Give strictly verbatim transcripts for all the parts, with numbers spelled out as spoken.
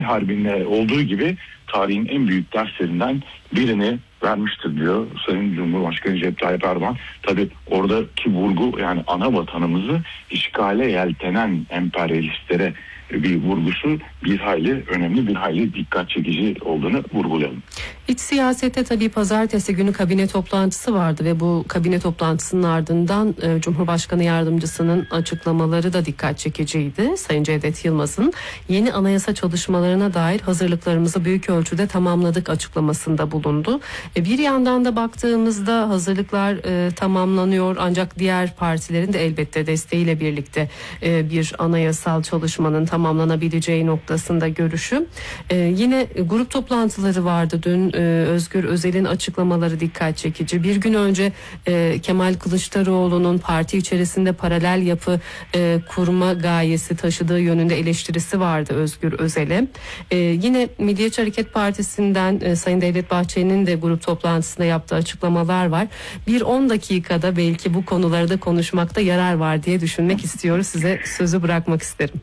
Harbi'nde olduğu gibi tarihin en büyük derslerinden birini vermiştir diyor Sayın Cumhurbaşkanı Recep Tayyip Erdoğan. Tabi oradaki vurgu, yani ana vatanımızı işgale yeltenen emperyalistlere bir vurgusu bir hayli önemli, bir hayli dikkat çekici olduğunu vurgulayalım. İç siyasette tabii pazartesi günü kabine toplantısı vardı ve bu kabine toplantısının ardından e, Cumhurbaşkanı Yardımcısının açıklamaları da dikkat çekiciydi. Sayın Cevdet Yılmaz'ın yeni anayasa çalışmalarına dair hazırlıklarımızı büyük ölçüde tamamladık açıklamasında bulundu. E, bir yandan da baktığımızda hazırlıklar e, tamamlanıyor, ancak diğer partilerin de elbette desteğiyle birlikte e, bir anayasal çalışmanın tamamlanabileceği noktasında görüşü. E, yine grup toplantıları vardı dün. e, Özgür Özel'in açıklamaları dikkat çekici. Bir gün önce e, Kemal Kılıçdaroğlu'nun parti içerisinde paralel yapı e, kurma gayesi taşıdığı yönünde eleştirisi vardı Özgür Özel'e. E, yine Milliyetçi Hareket Partisi'nden e, Sayın Devlet Bahçeli'nin de grup toplantısında yaptığı açıklamalar var. Bir on dakikada belki bu konuları da konuşmakta yarar var diye düşünmek istiyoruz. Size sözü bırakmak isterim.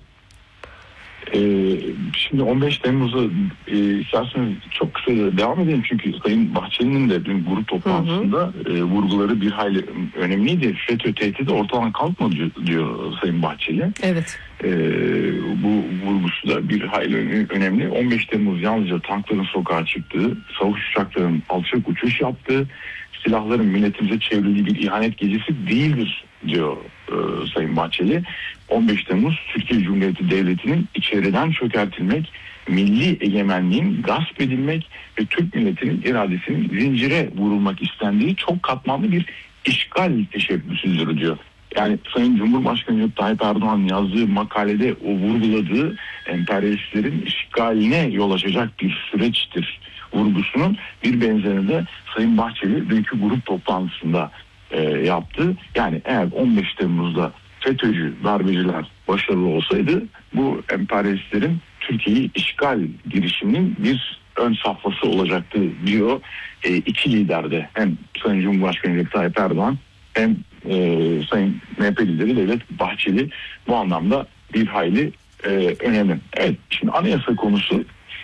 Ee, şimdi on beş Temmuz'a e, isterseniz çok kısa devam edelim, çünkü Sayın Bahçeli'nin de dün grup toplantısında hı hı. E, vurguları bir hayli önemliydi. FETÖ tehdidi ortadan kalkmadı diyor, diyor Sayın Bahçeli. Evet. E, bu vurgusu da bir hayli önemli. on beş Temmuz yalnızca tankların sokağa çıktığı, savaş uçaklarının alçak uçuş yaptığı, silahların milletimize çevrildiği bir ihanet gecesi değildir diyor e, Sayın Bahçeli. on beş Temmuz Türkiye Cumhuriyeti Devleti'nin içeriden çökertilmek, milli egemenliğin gasp edilmek ve Türk milletinin iradesinin zincire vurulmak istendiği çok katmanlı bir işgal teşebbüsüdür diyor. Yani Sayın Cumhurbaşkanı Recep Tayyip Erdoğan yazdığı makalede o vurguladığı emperyalistlerin işgaline yol açacak bir süreçtir vurgusunun bir benzerini de Sayın Bahçeli dünkü grup toplantısında e, yaptı. Yani eğer on beş Temmuz'da FETÖ'cü darbeciler başarılı olsaydı bu emperyalistlerin Türkiye'yi işgal girişiminin bir ön safhası olacaktı diyor. E, iki lider de, hem Sayın Cumhurbaşkanı Recep Tayyip Erdoğan hem e, Sayın M H P lideri Devlet Bahçeli bu anlamda bir hayli e, önemli. Evet, şimdi anayasa konusu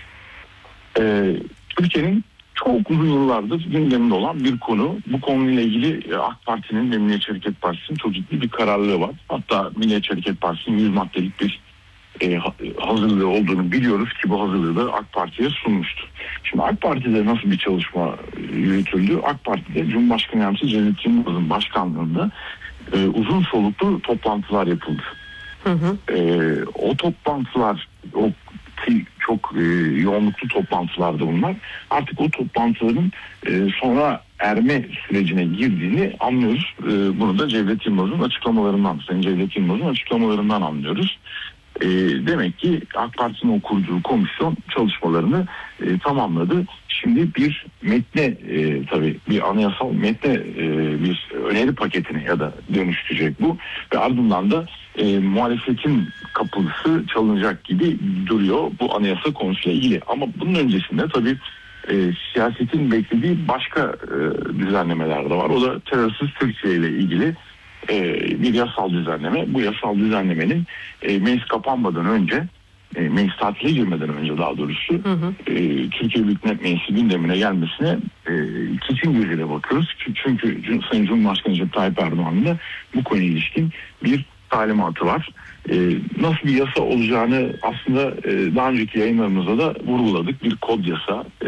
e, Türkiye'nin çok uzun yıllardır gündeminde olan bir konu. Bu konuyla ilgili AK Parti'nin ve Milliyetçi Hareket Partisi'nin çok ciddi bir kararlılığı var. Hatta Milliyetçi Hareket Partisi'nin yüz maddelik bir e, hazırlığı olduğunu biliyoruz ki bu hazırlığı da AK Parti'ye sunmuştu. Şimdi AK Parti'de nasıl bir çalışma yürütüldü? AK Parti'de Cumhurbaşkanı Yardımcısı Cevdet Yılmaz'ın başkanlığında e, uzun soluklu toplantılar yapıldı. Hı hı. E, o toplantılar, o çok e, yoğunluklu toplantılardı bunlar. Artık o toplantıların e, sonra erme sürecine girdiğini anlıyoruz. E, bunu da Cevdet Yılmaz'ın açıklamalarından, Sayın Cevdet Yılmaz'ın açıklamalarından anlıyoruz. E, demek ki AK Parti'nin o kurduğu komisyon çalışmalarını e, tamamladı. Şimdi bir metne, e, tabii bir anayasal metne, e, bir öneri paketine ya da dönüştürecek bu ve ardından da e, muhalefetin kapısı çalınacak gibi duruyor bu anayasa konusuyla ilgili. Ama bunun öncesinde tabii e, siyasetin beklediği başka e, düzenlemeler de var. O da terörsüz Türkiye ile ilgili e, bir yasal düzenleme. Bu yasal düzenlemenin e, meclis kapanmadan önce, e, meclis tatile girmeden önce daha doğrusu hı hı. E, Türkiye Büyük Millet Meclisi gündemine gelmesine e, kesin gözüyle bakıyoruz. Çünkü Sayın Cumhurbaşkanı Recep Tayyip Erdoğan'ın da bu konuya ilişkin bir talimatı var. Ee, nasıl bir yasa olacağını aslında e, daha önceki yayınlarımızda da vurguladık. Bir kod yasa, e,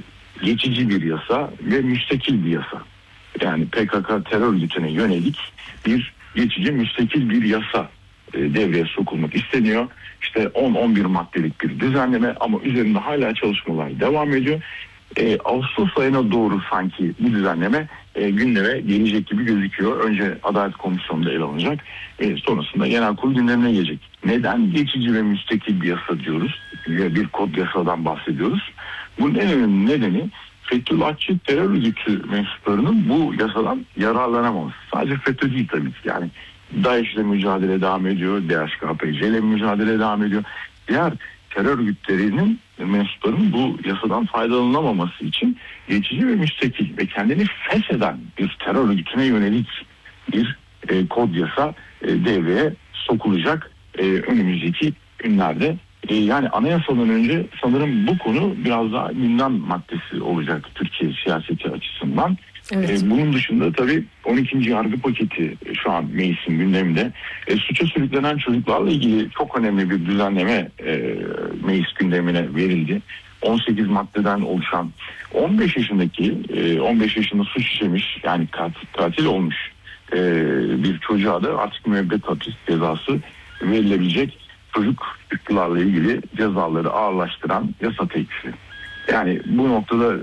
geçici bir yasa ve müstakil bir yasa. Yani P K K terör örgütüne yönelik bir geçici müstakil bir yasa e, devreye sokulmak isteniyor. İşte on on bir maddelik bir düzenleme ama üzerinde hala çalışmalar devam ediyor. E, Ağustos ayına doğru sanki bu düzenleme e, gündeme gelecek gibi gözüküyor. Önce Adalet Komisyonu'nda ele alınacak. E, sonrasında genel kurul gündemine gelecek. Neden geçici ve müstakil bir yasa diyoruz? Bir kod yasadan bahsediyoruz. Bunun en önemli nedeni Fethullahçı terör örgütü mensuplarının bu yasadan yararlanamaması. Sadece FETÖ değil tabii ki. Yani DAEŞ ile mücadele devam ediyor. D H K P C ile mücadele devam ediyor. Diğer terör örgütlerinin mensuplarının bu yasadan faydalanamaması için geçici ve müstakil ve kendini fesheden bir terör örgütüne yönelik bir e, kod yasa e, devreye sokulacak e, önümüzdeki günlerde E, yani anayasadan önce sanırım bu konu biraz daha gündem maddesi olacak Türkiye siyaseti açısından. Evet. E, bunun dışında tabii on ikinci yargı paketi şu an meclisin gündeminde. E, suça sürüklenen çocuklarla ilgili çok önemli bir düzenleme e, meclis gündemine verildi. on sekiz maddeden oluşan on beş yaşındaki e, on beş yaşında suç işlemiş, yani katil, katil olmuş e, bir çocuğa da artık müebbet hapis cezası verilebilecek, çocuk suçlarla ilgili cezaları ağırlaştıran yasa teklifi. Yani bu noktada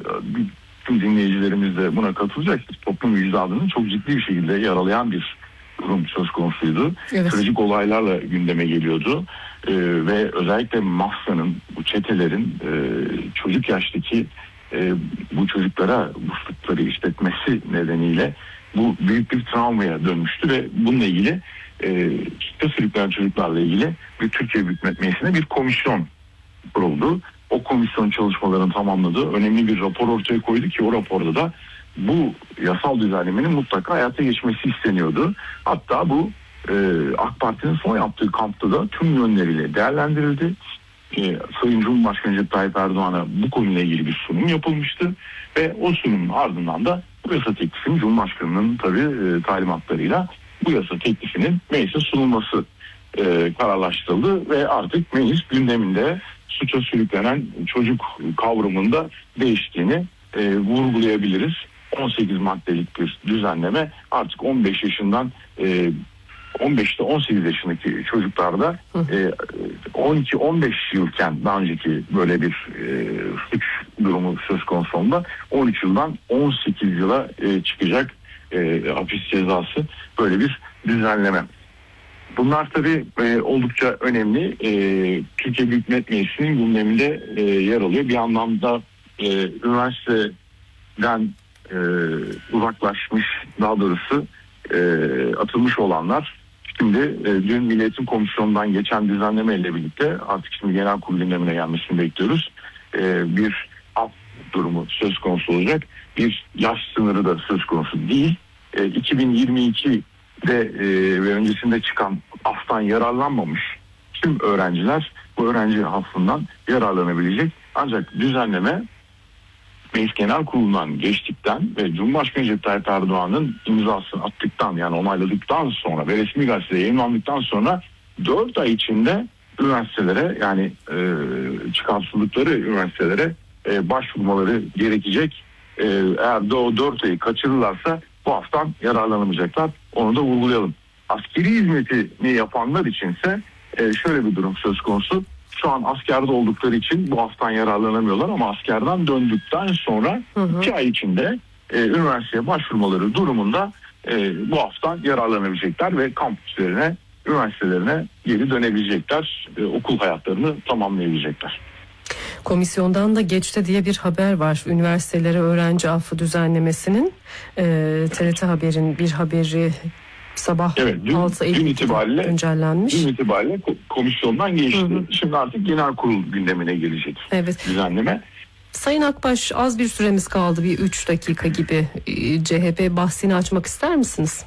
tüm dinleyicilerimiz de buna katılacak. Toplum vicdanını çok ciddi bir şekilde yaralayan bir durum söz konusuydu. Evet. Trajik olaylarla gündeme geliyordu. Ee, ve özellikle mafyanın, bu çetelerin e, çocuk yaştaki e, bu çocuklara bu suçları işletmesi nedeniyle bu büyük bir travmaya dönmüştü ve bununla ilgili e, suça sürüklenen çocuklarla ilgili bir Türkiye Büyük Millet Meclisi'nde bir komisyon kuruldu. O komisyon çalışmalarını tamamladı. Önemli bir rapor ortaya koydu ki o raporda da bu yasal düzenlemenin mutlaka hayata geçmesi isteniyordu. Hatta bu e, AK Parti'nin son yaptığı kampta da tüm yönleriyle değerlendirildi. E, Sayın Cumhurbaşkanı Recep Tayyip Erdoğan'a bu konuyla ilgili bir sunum yapılmıştı. Ve o sunumun ardından da bu yasa teklifinin Cumhurbaşkanı'nın tabii e, talimatlarıyla bu yasa teklifinin meclise sunulması e, kararlaştırıldı ve artık meclis gündeminde suça sürüklenen çocuk kavramında değiştiğini e, vurgulayabiliriz. on sekiz maddelik bir düzenleme artık on beş yaşından e, on beşte on sekiz yaşındaki çocuklarda e, on iki on beş yılken daha önceki böyle bir e, suç durumu söz konusu olduğunda on üç yıldan on sekiz yıla e, çıkacak e, hapis cezası, böyle bir düzenleme. Bunlar tabii e, oldukça önemli. E, Türkiye Büyük Millet Meclisi'nin gündeminde e, yer alıyor. Bir anlamda e, üniversiteden e, uzaklaşmış, daha doğrusu e, atılmış olanlar şimdi e, dün Milli Eğitim Komisyonu'ndan geçen düzenlemeyle birlikte artık şimdi genel kurul gündemine gelmesini bekliyoruz. E, bir af durumu söz konusu olacak. Bir yaş sınırı da söz konusu değil. E, iki bin yirmi iki de e, ve öncesinde çıkan aftan yararlanmamış tüm öğrenciler bu öğrenci affından yararlanabilecek. Ancak düzenleme Meclis Genel Kurulu'ndan geçtikten ve Cumhurbaşkanı Recep Tayyip Erdoğan'ın imzasını attıktan, yani onayladıktan sonra ve resmi gazetede yayınlandıktan sonra dört ay içinde üniversitelere, yani e, çıkartıldıkları üniversitelere e, başvurmaları gerekecek. E, eğer de o dört ayı kaçırırlarsa bu haftan yararlanamayacaklar. Onu da vurgulayalım. Askeri hizmetini yapanlar içinse e, şöyle bir durum söz konusu. Şu an askerde oldukları için bu haftan yararlanamıyorlar ama askerden döndükten sonra hı hı. iki ay içinde e, üniversiteye başvurmaları durumunda e, bu haftan yararlanabilecekler ve kampüslerine, üniversitelerine geri dönebilecekler. E, okul hayatlarını tamamlayabilecekler. Komisyondan da geçti diye bir haber var. Üniversitelere öğrenci affı düzenlemesinin e, T R T Haber'in bir haberi sabah evet, dün, altı Eylül itibariyle güncellenmiş. Dün itibariyle komisyondan geçti. Hı hı. Şimdi artık genel kurul gündemine gelecek evet. düzenleme. Sayın Akbaş, az bir süremiz kaldı, bir üç dakika gibi. C H P bahsini açmak ister misiniz?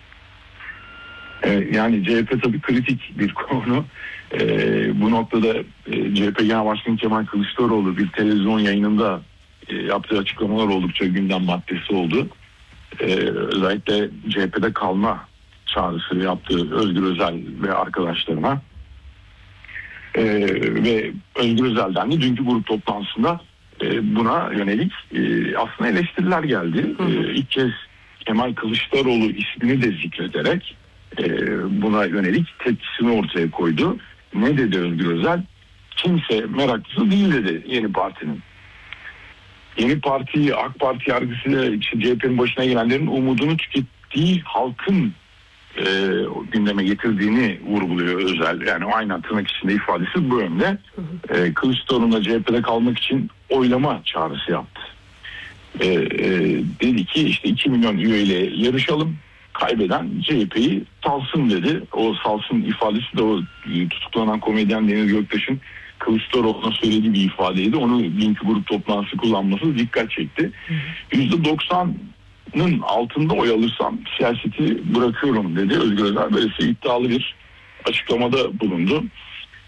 Ee, yani C H P tabii kritik bir konu. Ee, bu noktada e, C H P Genel Başkanı Kemal Kılıçdaroğlu bir televizyon yayınında e, yaptığı açıklamalar oldukça gündem maddesi oldu. Ee, özellikle C H P'de kalma çağrısı yaptığı Özgür Özel ve arkadaşlarına ee, ve Özgür Özel'den de dünkü grup toplantısında e, buna yönelik e, aslında eleştiriler geldi. E, ilk kez Kemal Kılıçdaroğlu ismini de zikrederek e, buna yönelik tepkisini ortaya koydu. Ne dedi Özgür Özel? Kimse meraklısı değil dedi yeni partinin. Yeni Parti, AK Parti yargısıyla işte C H P'nin başına gelenlerin umudunu tükettiği halkın e, gündeme getirdiğini vurguluyor Özel. Yani o aynen tırnak içinde ifadesi bu yönde. E, Kılıçdaroğlu'na C H P'de kalmak için oylama çağrısı yaptı. E, e, dedi ki işte iki milyon üyeyle yarışalım. Kaybeden C H P'yi salsın dedi. O salsın ifadesi de o tutuklanan komedyen Deniz Göktaş'ın Kılıçdaroğlu'na söylediği bir ifadeydi. Onu dünkü grup toplantısı kullanması dikkat çekti. yüzde doksanın altında oy alırsam siyaseti bırakıyorum dedi Özgür Özel. Böylesi iddialı bir açıklamada bulundu.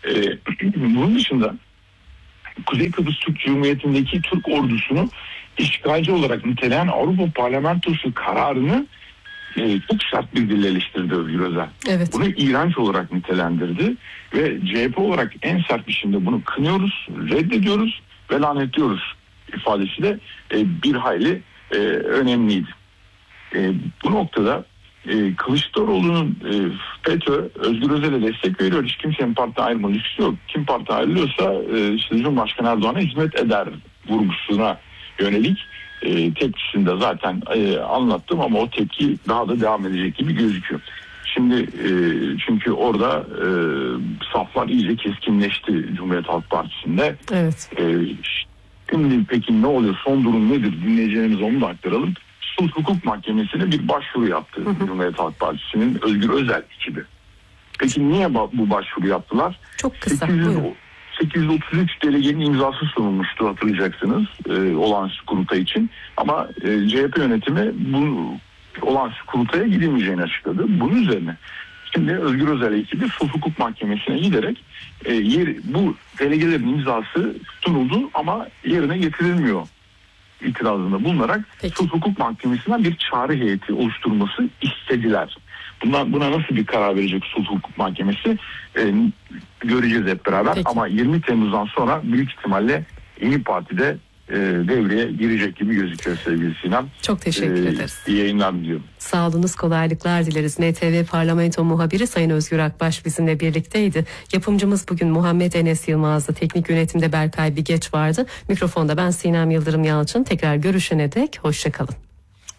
E, bunun dışında Kuzey Kıbrıs Türk Cumhuriyeti'ndeki Türk ordusunu işgalci olarak niteleyen Avrupa Parlamentosu kararını e, çok sert bir dille eleştirdi Özgür Özel. Evet. Bunu iğrenç olarak nitelendirdi ve C H P olarak en sert biçimde bunu kınıyoruz, reddediyoruz ve lanetliyoruz ifadesi de e, bir hayli e, önemliydi. E, bu noktada e, Kılıçdaroğlu'nun e, FETÖ, Özgür Özel'e destek veriyor. Hiç kimsenin parti ayrılma lüksü yok. Kim parti ayrılıyorsa e, işte Cumhurbaşkanı Erdoğan'a hizmet eder vurgusuna yönelik e, tepkisini de zaten e, anlattım ama o tepki daha da devam edecek gibi gözüküyor. Şimdi e, çünkü orada e, saflar iyice keskinleşti Cumhuriyet Halk Partisi'nde. Evet. E, şimdi peki ne oluyor? Son durum nedir? Dinleyicilerimize onu da aktaralım. Sulh Hukuk Mahkemesi'ne bir başvuru yaptı hı hı. Cumhuriyet Halk Partisi'nin Özgür Özel ekibi. Peki niye bu başvuru yaptılar? Çok kısa. sekiz yüz otuz üç delegenin imzası sunulmuştu hatırlayacaksınız e, olağanüstü kurultay için. Ama e, C H P yönetimi bu olağanüstü kurultaya gidilmeyeceğini açıkladı. Bunun üzerine şimdi Özgür Özel ekibi Sulh Hukuk Mahkemesi'ne giderek e, yer, bu delegelerin imzası sunuldu ama yerine getirilmiyor itirazında bulunarak Sulh Hukuk Mahkemesi'nden bir çağrı heyeti oluşturulması istediler. Buna, buna nasıl bir karar verecek Sulh Hukuk Mahkemesi e, göreceğiz hep beraber. Peki. Ama yirmi Temmuz'dan sonra büyük ihtimalle İYİ Parti'de e, devreye girecek gibi gözüküyor sevgili Sinan. Çok teşekkür e, ederiz. İyi yayınlar diliyorum. Sağ olunuz, kolaylıklar dileriz. N T V Parlamento muhabiri Sayın Özgür Akbaş bizimle birlikteydi. Yapımcımız bugün Muhammed Enes Yılmaz'dı. Teknik yönetimde Berkay Bigeç vardı. Mikrofonda ben Sinem Yıldırım Yalçın. Tekrar görüşene dek hoşça kalın.